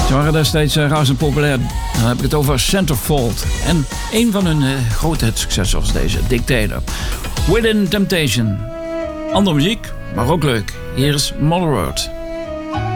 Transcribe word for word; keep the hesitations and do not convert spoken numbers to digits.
Ze waren destijds uh, razend populair. Dan heb ik het over Centerfold. En een van hun uh, grote successen was deze, Dictator. Within Temptation. Andere muziek, maar ook leuk. Hier is Mother Road.